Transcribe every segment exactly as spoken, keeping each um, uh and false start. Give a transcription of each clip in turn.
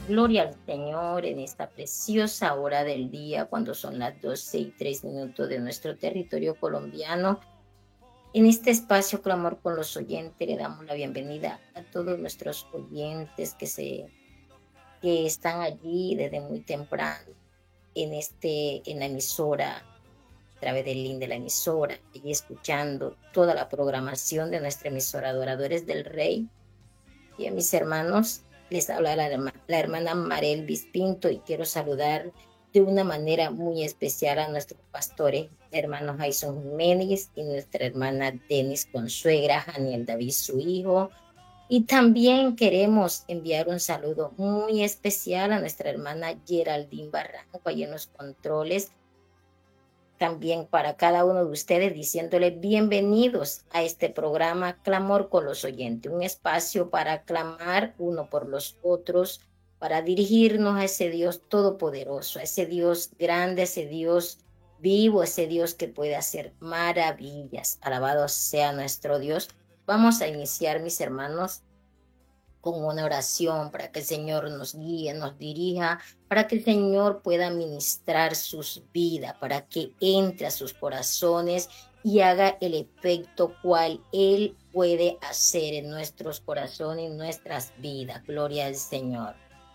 Gloria al Señor en esta preciosa hora del día, cuando son las doce y tres minutos de nuestro territorio colombiano. En este espacio Clamor con los oyentes le damos la bienvenida a todos nuestros oyentes que, se, que están allí desde muy temprano en, este, en la emisora, a través del link de la emisora, y escuchando toda la programación de nuestra emisora Adoradores del Rey. Y a mis hermanos, les habla la, herma- la hermana Marel Bispinto y quiero saludar de una manera muy especial a nuestros pastores, hermanos Jason Jiménez y nuestra hermana Denis Consuegra, Janiel David, su hijo. Y también queremos enviar un saludo muy especial a nuestra hermana Geraldine Barranco, allí en los controles, también para cada uno de ustedes, diciéndole bienvenidos a este programa Clamor con los oyentes, un espacio para clamar uno por los otros, para dirigirnos a ese Dios todopoderoso, a ese Dios grande, a ese Dios vivo, a ese Dios que puede hacer maravillas. Alabado sea nuestro Dios. Vamos a iniciar, mis hermanos, con una oración para que el Señor nos guíe, nos dirija, para que el Señor pueda ministrar sus vidas, para que entre a sus corazones y haga el efecto cual Él puede hacer en nuestros corazones y nuestras vidas. Gloria al Señor.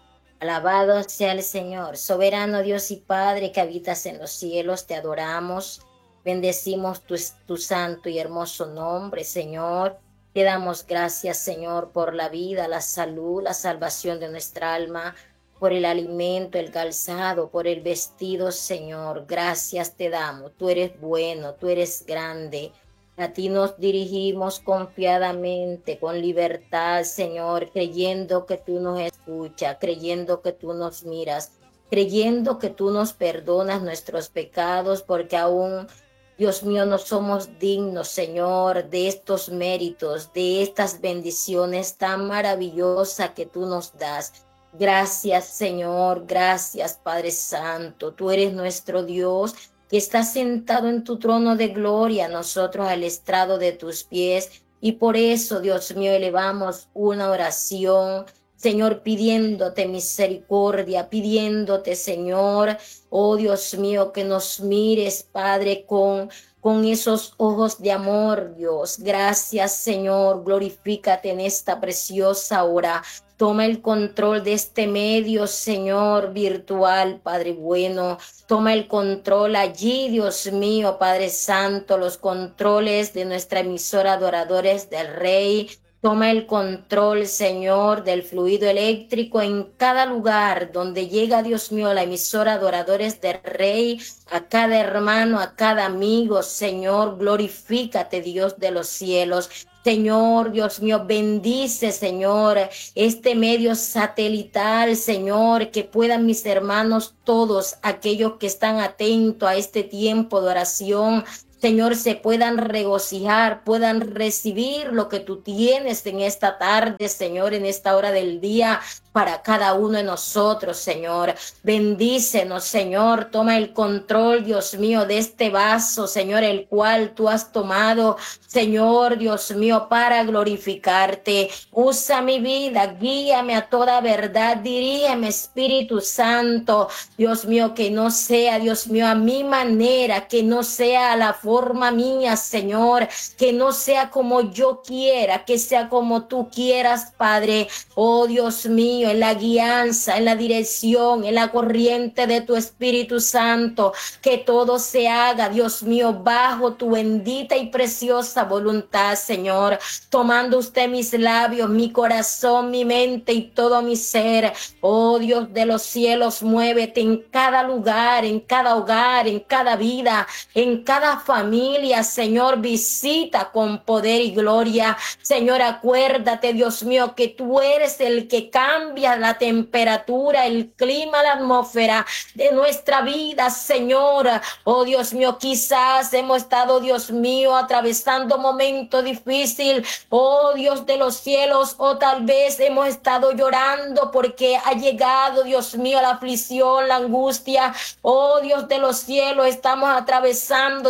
Alabado sea el Señor, soberano Dios y Padre que habitas en los cielos, te adoramos, bendecimos tu, tu santo y hermoso nombre, Señor. Te damos gracias, Señor, por la vida, la salud, la salvación de nuestra alma, por el alimento, el calzado, por el vestido, Señor. Gracias te damos. Tú eres bueno, tú eres grande. A ti nos dirigimos confiadamente, con libertad, Señor, creyendo que tú nos escuchas, creyendo que tú nos miras, creyendo que tú nos perdonas nuestros pecados, porque aún, Dios mío, no somos dignos, Señor, de estos méritos, de estas bendiciones tan maravillosas que tú nos das. Gracias, Señor, gracias, Padre Santo, tú eres nuestro Dios que estás sentado en tu trono de gloria, nosotros al estrado de tus pies, y por eso, Dios mío, elevamos una oración, Señor, pidiéndote misericordia, pidiéndote, Señor, oh Dios mío, que nos mires, Padre, con, con esos ojos de amor, Dios. Gracias, Señor, glorifícate en esta preciosa hora. Toma el control de este medio, Señor, virtual, Padre bueno. Toma el control allí, Dios mío, Padre Santo, los controles de nuestra emisora Adoradores del Rey. Toma el control, Señor, del fluido eléctrico en cada lugar donde llega, Dios mío, la emisora Adoradores del Rey, a cada hermano, a cada amigo, Señor, glorifícate, Dios de los cielos. Señor, Dios mío, bendice, Señor, este medio satelital, Señor, que puedan mis hermanos todos, aquellos que están atentos a este tiempo de oración, Señor, se puedan regocijar, puedan recibir lo que tú tienes en esta tarde, Señor, en esta hora del día para cada uno de nosotros, Señor. Bendícenos, Señor. Toma el control, Dios mío, de este vaso, Señor, el cual tú has tomado, Señor, Dios mío, para glorificarte. Usa mi vida, guíame a toda verdad, dirígeme, Espíritu Santo. Dios mío, que no sea, Dios mío, a mi manera, que no sea a la forma mía, Señor, que no sea como yo quiera, que sea como tú quieras, Padre. Oh, Dios mío, en la guianza, en la dirección, en la corriente de tu Espíritu Santo, que todo se haga, Dios mío, bajo tu bendita y preciosa voluntad, Señor. Tomando usted mis labios, mi corazón, mi mente y todo mi ser. Oh, Dios de los cielos, muévete en cada lugar, en cada hogar, en cada vida, en cada familia, Señor. Visita con poder y gloria. Señor, acuérdate, Dios mío, que tú eres el que cambia la temperatura, el clima, la atmósfera de nuestra vida, Señor. Oh, Dios mío, quizás hemos estado, Dios mío, atravesando momentos difíciles. Oh, Dios de los cielos, o tal vez hemos estado llorando porque ha llegado, Dios mío, la aflicción, la angustia. Oh, Dios de los cielos, estamos atravesando, Dios mío,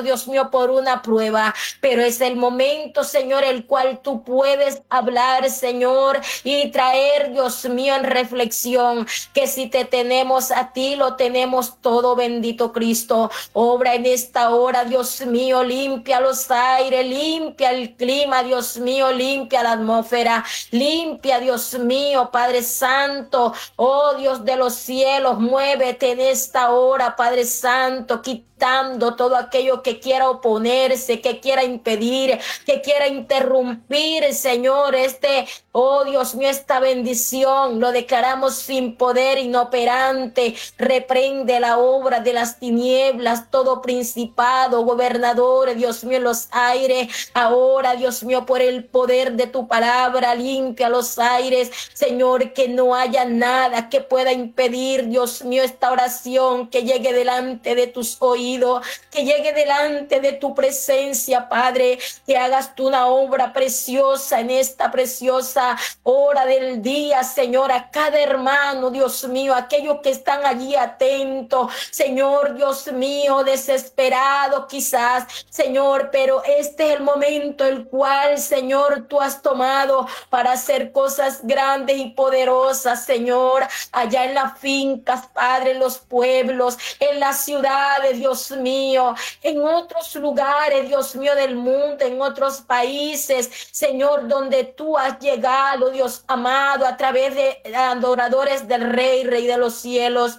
mío, por una prueba, pero es el momento, Señor, el cual tú puedes hablar, Señor, y traer, Dios mío, en reflexión, que si te tenemos a ti, lo tenemos todo, bendito Cristo. Obra en esta hora, Dios mío, limpia los aires, limpia el clima, Dios mío, limpia la atmósfera, limpia, Dios mío, Padre Santo, oh Dios de los cielos, muévete en esta hora, Padre Santo, quitando todo aquello que quiera oponerse, que quiera impedir, que quiera interrumpir, Señor, este, oh Dios mío, esta bendición, lo declaramos sin poder, inoperante. Reprende la obra de las tinieblas, todo principado, gobernador, Dios mío, en los aires, ahora, Dios mío, por el poder de tu palabra, limpia los aires, Señor, que no haya nada que pueda impedir, Dios mío, esta oración, que llegue delante de tus oídos, que llegue delante de tu presencia, Padre, que hagas tú una obra preciosa en esta preciosa hora del día, Señor, a cada hermano, Dios mío, aquellos que están allí atentos, Señor, Dios mío, desesperado quizás, Señor, pero este es el momento el cual, Señor, tú has tomado para hacer cosas grandes y poderosas, Señor, allá en las fincas, Padre, en los pueblos, en las ciudades, Dios mío, en otros lugares, Dios mío, del mundo, en otros países, Señor, donde tú has llegado, Dios amado, a través de adoradores del Rey, Rey de los cielos.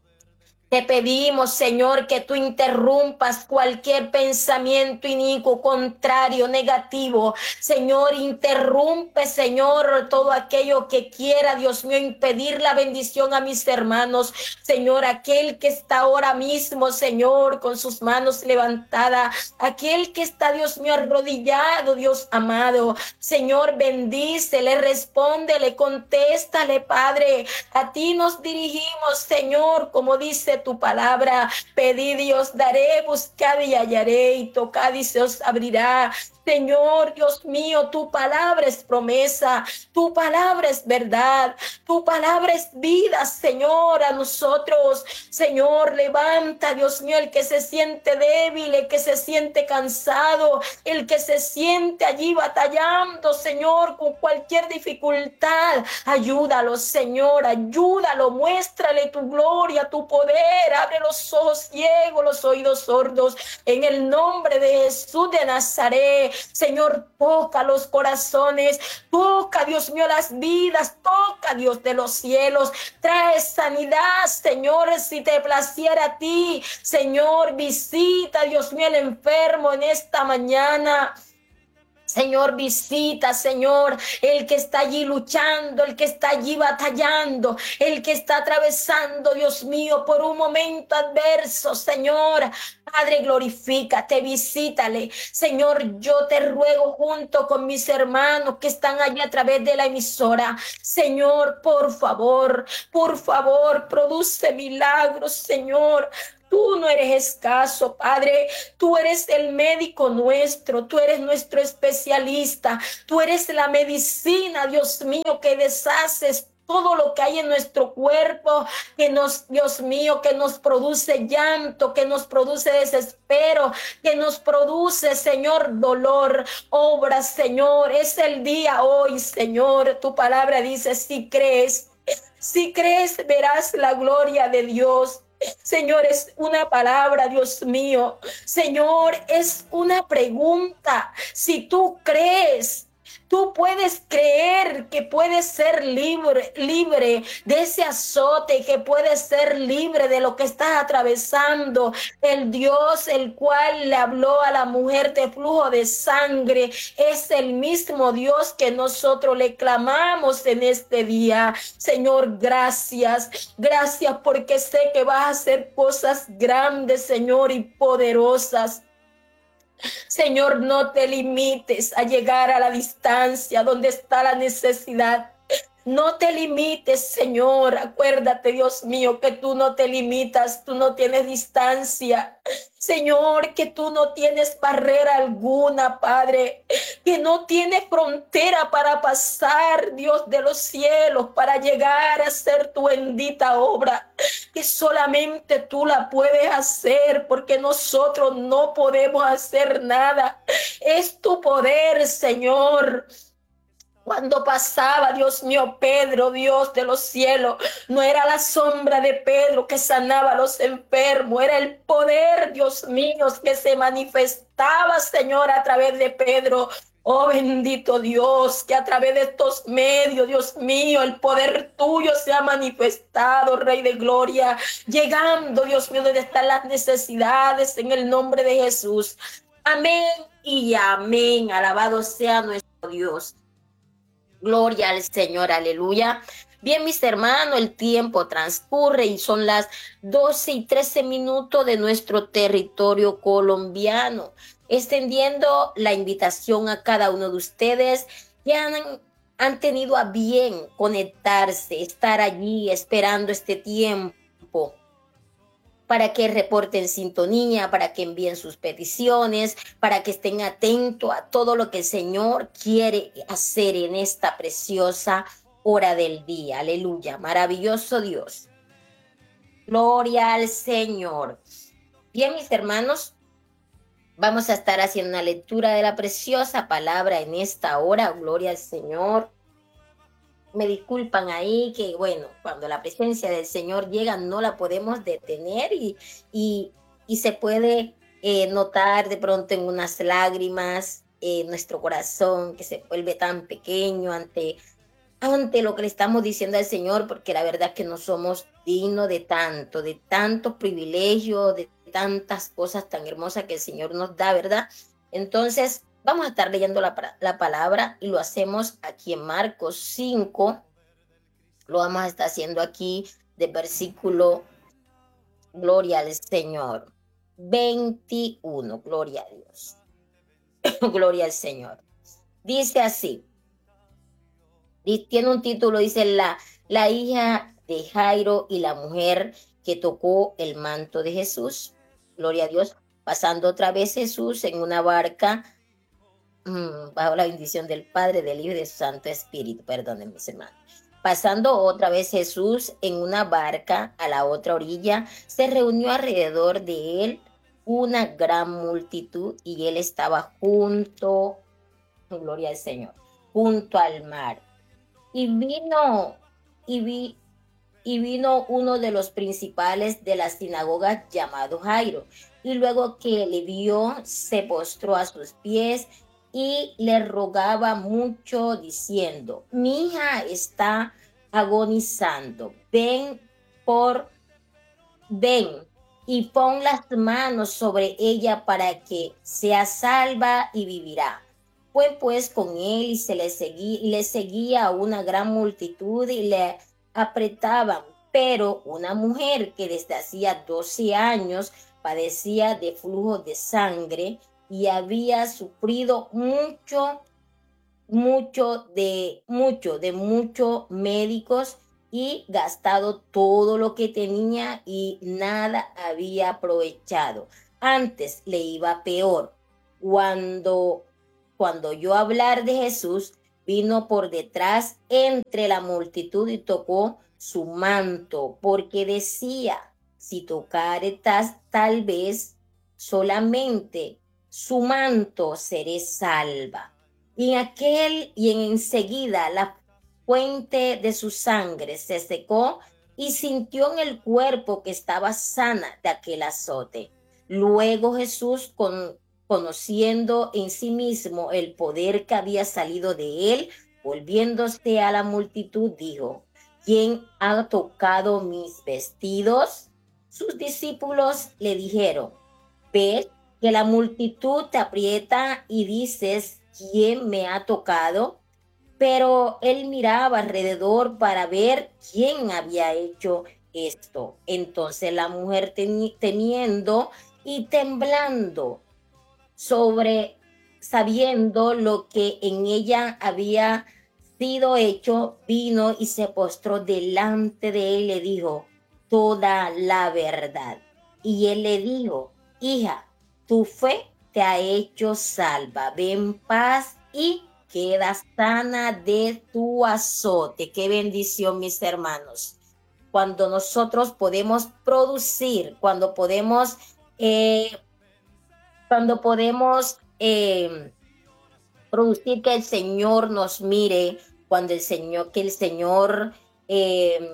Te pedimos, Señor, que tú interrumpas cualquier pensamiento inicuo, contrario, negativo. Señor, interrumpe, Señor, todo aquello que quiera, Dios mío, impedir la bendición a mis hermanos. Señor, aquel que está ahora mismo, Señor, con sus manos levantadas, aquel que está, Dios mío, arrodillado, Dios amado. Señor, bendícele, respóndele, contéstale, Padre. A ti nos dirigimos, Señor, como dice tu palabra, pedid y os daré, buscad y hallaré, y tocad y se os abrirá. Señor, Dios mío, tu palabra es promesa, tu palabra es verdad, tu palabra es vida, Señor, a nosotros. Señor, levanta, Dios mío, el que se siente débil, el que se siente cansado, el que se siente allí batallando, Señor, con cualquier dificultad. Ayúdalo, Señor, ayúdalo, muéstrale tu gloria, tu poder, abre los ojos ciegos, los oídos sordos, en el nombre de Jesús de Nazaret. Señor, toca los corazones, toca, Dios mío, las vidas, toca, Dios de los cielos, trae sanidad, Señor, si te placiera a ti, Señor, visita, Dios mío, el enfermo en esta mañana. Señor, visita, Señor, el que está allí luchando, el que está allí batallando, el que está atravesando, Dios mío, por un momento adverso, Señor. Padre, glorifícate, visítale. Señor, yo te ruego junto con mis hermanos que están allí a través de la emisora. Señor, por favor, por favor, produce milagros, Señor. Tú no eres escaso, Padre. Tú eres el médico nuestro. Tú eres nuestro especialista. Tú eres la medicina, Dios mío, que deshaces todo lo que hay en nuestro cuerpo, que nos, Dios mío, que nos produce llanto, que nos produce desespero, que nos produce, Señor, dolor. Obra, Señor, es el día hoy, Señor. Tu palabra dice, si crees, si crees, verás la gloria de Dios. Señor, es una palabra, Dios mío. Señor, es una pregunta. Si tú crees, tú puedes creer que puedes ser libre, libre de ese azote, que puedes ser libre de lo que estás atravesando. El Dios, el cual le habló a la mujer de flujo de sangre, es el mismo Dios que nosotros le clamamos en este día. Señor, gracias. Gracias porque sé que vas a hacer cosas grandes, Señor, y poderosas. Señor, no te limites a llegar a la distancia donde está la necesidad. No te limites, Señor. Acuérdate, Dios mío, que tú no te limitas, tú no tienes distancia. Señor, que tú no tienes barrera alguna, Padre, que no tienes frontera para pasar, Dios de los cielos, para llegar a hacer tu bendita obra. que solamente tú la puedes hacer, porque nosotros no podemos hacer nada. Es tu poder, Señor. Cuando pasaba, Dios mío, Pedro, Dios de los cielos, no era la sombra de Pedro que sanaba a los enfermos, era el poder, Dios mío, que se manifestaba, Señor, a través de Pedro. Oh, bendito Dios, que a través de estos medios, Dios mío, el poder tuyo se ha manifestado, Rey de Gloria, llegando, Dios mío, donde están las necesidades, en el nombre de Jesús. Amén y amén. Alabado sea nuestro Dios. Gloria al Señor, aleluya. Bien, mis hermanos, el tiempo transcurre y son las doce y trece minutos de nuestro territorio colombiano, extendiendo la invitación a cada uno de ustedes que han, han tenido a bien conectarse, estar allí esperando este tiempo, para que reporten sintonía, para que envíen sus peticiones, para que estén atentos a todo lo que el Señor quiere hacer en esta preciosa hora del día. Aleluya, maravilloso Dios. Gloria al Señor. Bien, mis hermanos, vamos a estar haciendo una lectura de la preciosa palabra en esta hora. Gloria al Señor. Me disculpan ahí que, bueno, cuando la presencia del Señor llega no la podemos detener y, y, y se puede eh, notar de pronto en unas lágrimas eh, nuestro corazón que se vuelve tan pequeño ante, ante lo que le estamos diciendo al Señor, porque la verdad es que no somos dignos de tanto, de tantos privilegios, de tantas cosas tan hermosas que el Señor nos da, ¿verdad? Entonces, vamos a estar leyendo la, la palabra y lo hacemos aquí en Marcos cinco. Lo vamos a estar haciendo aquí de versículo, gloria al Señor, veintiuno, gloria a Dios. Gloria al Señor. Dice así, tiene un título, dice la, la hija de Jairo y la mujer que tocó el manto de Jesús. Gloria a Dios. Pasando otra vez Jesús en una barca, bajo la bendición del Padre, del Hijo y del Santo Espíritu, perdónenme, mis hermanos. Pasando otra vez Jesús en una barca a la otra orilla, se reunió alrededor de él una gran multitud y él estaba junto, gloria al Señor, junto al mar. Y vino, y vi, y vino uno de los principales de la sinagoga llamado Jairo, y luego que le vio, se postró a sus pies y le rogaba mucho diciendo, mi hija está agonizando, ven por, ven y pon las manos sobre ella para que sea salva y vivirá. Fue pues con él y se le seguía, le seguía una gran multitud y le apretaban, pero una mujer que desde hacía doce años padecía de flujo de sangre y había sufrido mucho, mucho de, mucho de muchos médicos y gastado todo lo que tenía y nada había aprovechado. Antes le iba peor. Cuando, cuando oyó hablar de Jesús, vino por detrás entre la multitud y tocó su manto, porque decía, si tocare tal, tal vez solamente su manto seré salva. Y en aquel y en enseguida la fuente de su sangre se secó y sintió en el cuerpo que estaba sana de aquel azote. Luego Jesús, con, conociendo en sí mismo el poder que había salido de él, volviéndose a la multitud, dijo, ¿quién ha tocado mis vestidos? Sus discípulos le dijeron, ¿ves que la multitud te aprieta y dices, ¿quién me ha tocado? Pero él miraba alrededor para ver quién había hecho esto. Entonces la mujer temiendo y temblando sobre, sabiendo lo que en ella había sido hecho, vino y se postró delante de él y le dijo toda la verdad. Y él le dijo, hija, tu fe te ha hecho salva, ve en paz y queda sana de tu azote. Qué bendición, mis hermanos. cuando nosotros podemos producir, cuando podemos, eh, cuando podemos eh, producir que el Señor nos mire, cuando el Señor, que el Señor eh,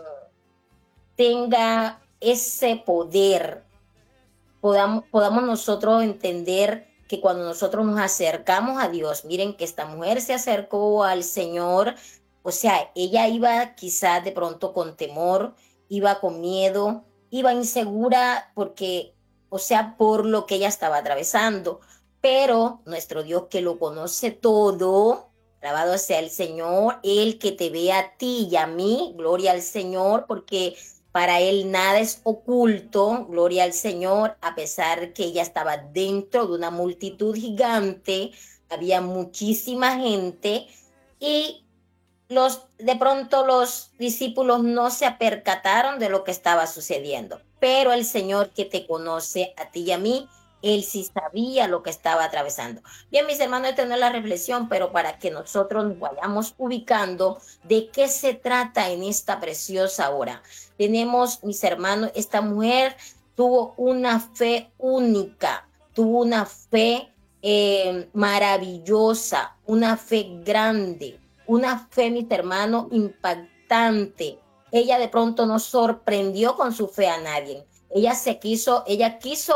tenga ese poder, podamos, podamos nosotros entender que cuando nosotros nos acercamos a Dios, miren que esta mujer se acercó al Señor, o sea, ella iba quizás de pronto con temor, iba con miedo, iba insegura porque, o sea, por lo que ella estaba atravesando, pero nuestro Dios que lo conoce todo, alabado sea el Señor, el que te ve a ti y a mí, gloria al Señor, porque para él nada es oculto, gloria al Señor, a pesar que ella estaba dentro de una multitud gigante, había muchísima gente y los, de pronto los discípulos no se percataron de lo que estaba sucediendo, pero el Señor que te conoce a ti y a mí, él sí sabía lo que estaba atravesando. Bien, mis hermanos, esta no es la reflexión, pero para que nosotros nos vayamos ubicando de qué se trata en esta preciosa hora. Tenemos, mis hermanos, esta mujer tuvo una fe única, tuvo una fe eh, maravillosa, una fe grande, una fe, mis hermanos, impactante. Ella de pronto no sorprendió con su fe a nadie. Ella se quiso, ella quiso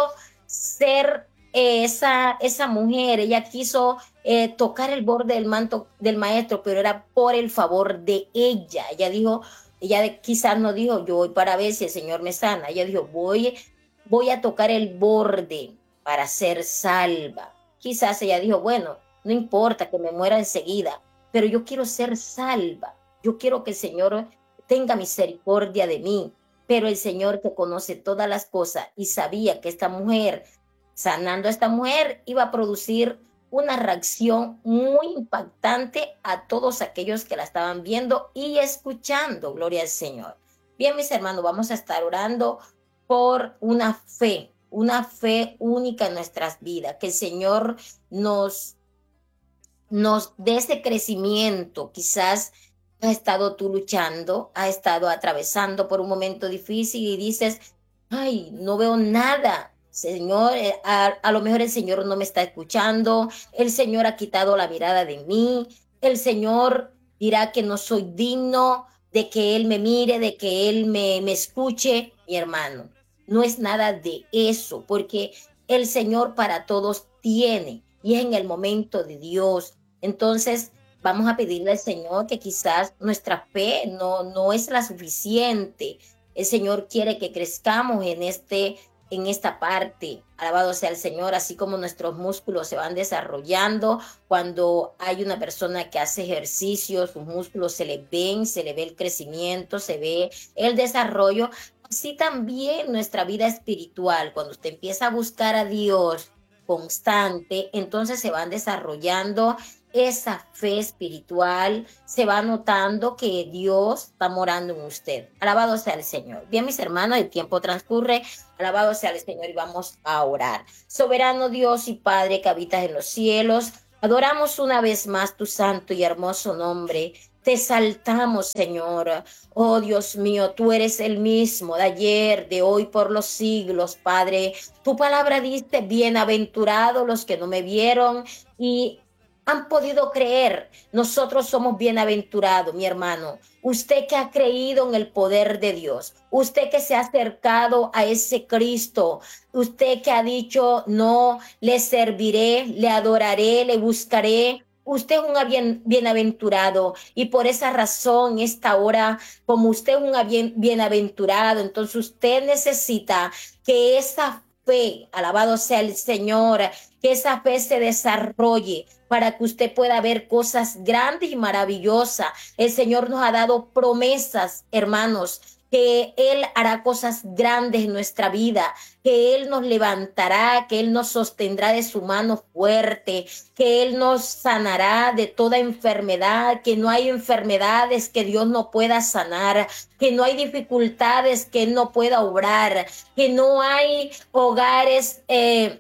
ser eh, esa, esa mujer, ella quiso eh, tocar el borde del manto del maestro, pero era por el favor de ella. Ella dijo, ella de, quizás no dijo, yo voy para ver si el Señor me sana. Ella dijo, voy, voy a tocar el borde para ser salva. Quizás ella dijo, bueno, no importa que me muera enseguida, pero yo quiero ser salva. Yo quiero que el Señor tenga misericordia de mí. Pero el Señor que conoce todas las cosas y sabía que esta mujer, sanando a esta mujer, iba a producir una reacción muy impactante a todos aquellos que la estaban viendo y escuchando. Gloria al Señor. Bien, mis hermanos, vamos a estar orando por una fe, una fe única en nuestras vidas, que el Señor nos, nos dé ese crecimiento. Quizás has estado tú luchando, has estado atravesando por un momento difícil y dices, ay, no veo nada. Señor, eh, a, a lo mejor el Señor no me está escuchando, el Señor ha quitado la mirada de mí, el Señor dirá que no soy digno de que Él me mire, de que Él me, me escuche. Mi hermano, no es nada de eso, porque el Señor para todos tiene y es en el momento de Dios. Entonces, vamos a pedirle al Señor que quizás nuestra fe no, no es la suficiente. El Señor quiere que crezcamos en, este, en esta parte. Alabado sea el Señor, así como nuestros músculos se van desarrollando. Cuando hay una persona que hace ejercicio, sus músculos se le ven, se le ve el crecimiento, se ve el desarrollo. Así también nuestra vida espiritual, cuando usted empieza a buscar a Dios constante, entonces se van desarrollando esa fe espiritual, se va notando que Dios está morando en usted. Alabado sea el Señor. Bien, mis hermanos, el tiempo transcurre. Alabado sea el Señor y vamos a orar. Soberano Dios y Padre que habitas en los cielos, adoramos una vez más tu santo y hermoso nombre. Te exaltamos, Señor. Oh, Dios mío, tú eres el mismo de ayer, de hoy, por los siglos, Padre. Tu palabra dice, bienaventurados los que no me vieron y han podido creer. Nosotros somos bienaventurados, mi hermano. Usted que ha creído en el poder de Dios, usted que se ha acercado a ese Cristo, usted que ha dicho, no, le serviré, le adoraré, le buscaré. Usted es un bien, bienaventurado y por esa razón, esta hora, como usted es un bien, bienaventurado, entonces usted necesita que esa fe, alabado sea el Señor, que esa fe se desarrolle para que usted pueda ver cosas grandes y maravillosas. El Señor nos ha dado promesas, hermanos, que Él hará cosas grandes en nuestra vida, que Él nos levantará, que Él nos sostendrá de su mano fuerte, que Él nos sanará de toda enfermedad, que no hay enfermedades que Dios no pueda sanar, que no hay dificultades que Él no pueda obrar, que no hay hogares eh,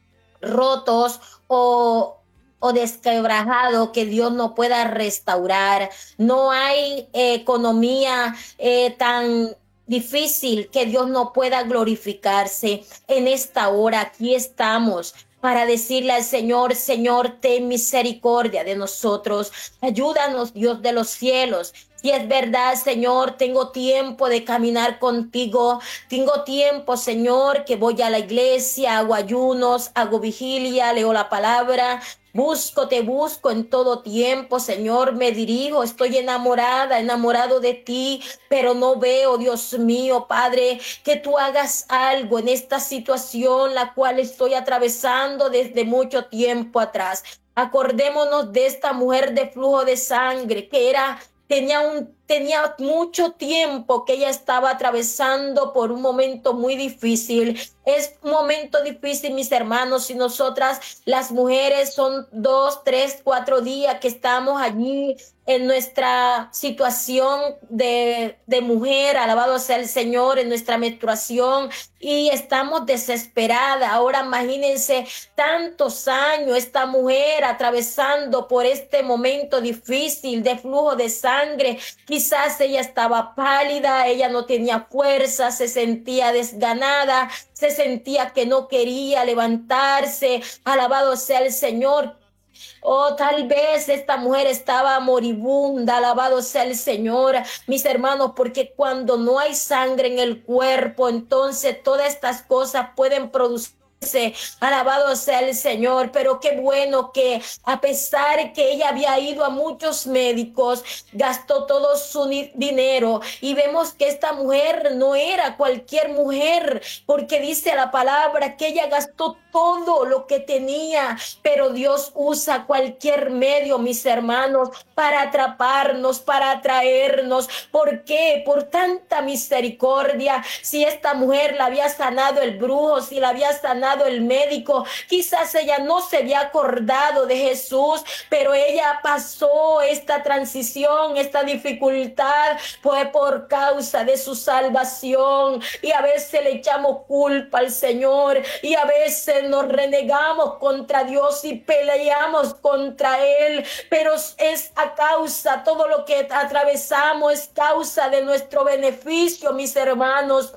rotos o o desquebrajado que Dios no pueda restaurar. No hay eh, economía eh, tan difícil que Dios no pueda glorificarse. En esta hora aquí estamos para decirle al Señor: Señor, ten misericordia de nosotros. Ayúdanos, Dios de los cielos. Si es verdad, Señor, tengo tiempo de caminar contigo. Tengo tiempo, Señor, que voy a la iglesia, hago ayunos, hago vigilia, leo la palabra. Busco, te busco en todo tiempo, Señor, me dirijo, estoy enamorada, enamorado de ti, pero no veo, Dios mío, Padre, que tú hagas algo en esta situación, la cual estoy atravesando desde mucho tiempo atrás. Acordémonos de esta mujer de flujo de sangre, que era, tenía un, tenía mucho tiempo que ella estaba atravesando por un momento muy difícil. Es un momento difícil, mis hermanos, y nosotras, las mujeres, son dos, tres, cuatro días que estamos allí en nuestra situación de, de mujer, alabado sea el Señor, en nuestra menstruación, y estamos desesperadas. Ahora imagínense tantos años esta mujer atravesando por este momento difícil de flujo de sangre. Quizás ella estaba pálida, ella no tenía fuerza, se sentía desganada, se sentía que no quería levantarse. Alabado sea el Señor. Oh, tal vez esta mujer estaba moribunda, alabado sea el Señor, mis hermanos, porque cuando no hay sangre en el cuerpo, entonces todas estas cosas pueden producir. Alabado sea el Señor, pero qué bueno que a pesar que ella había ido a muchos médicos, gastó todo su dinero, y vemos que esta mujer no era cualquier mujer, porque dice la palabra que ella gastó todo lo que tenía, pero Dios usa cualquier medio, mis hermanos, para atraparnos, para atraernos. ¿Por qué? Por tanta misericordia. Si esta mujer la había sanado el brujo, si la había sanado el médico, quizás ella no se había acordado de Jesús, pero ella pasó esta transición, esta dificultad, fue por causa de su salvación. Y a veces le echamos culpa al Señor, y a veces nos renegamos contra Dios y peleamos contra Él, pero es a causa, todo lo que atravesamos es causa de nuestro beneficio, mis hermanos.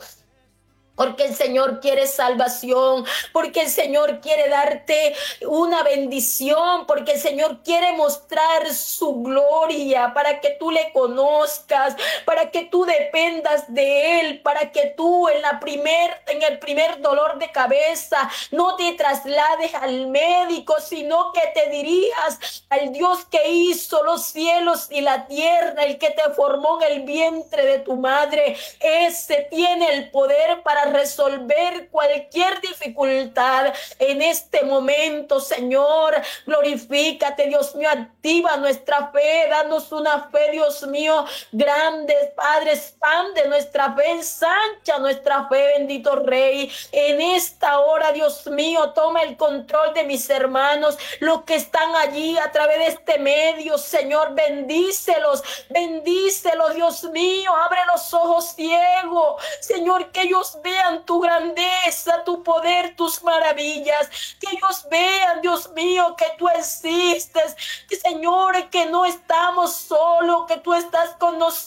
Porque el Señor quiere salvación, porque el Señor quiere darte una bendición, porque el Señor quiere mostrar su gloria para que tú le conozcas, para que tú dependas de Él, para que tú en, la primer, en el primer dolor de cabeza no te traslades al médico, sino que te dirijas al Dios que hizo los cielos y la tierra, el que te formó en el vientre de tu madre. Ese tiene el poder para resolver cualquier dificultad en este momento. Señor, glorifícate, Dios mío, activa nuestra fe, danos una fe, Dios mío, grande, Padre, expande nuestra fe, ensancha nuestra fe, bendito Rey. En esta hora, Dios mío, toma el control de mis hermanos, los que están allí a través de este medio. Señor, bendícelos, bendícelos, Dios mío, abre los ojos ciegos, Señor, que ellos vean tu grandeza, tu poder, tus maravillas, que ellos vean, Dios mío, que tú existes, que Señor, que no estamos solos, que tú estás con nosotros.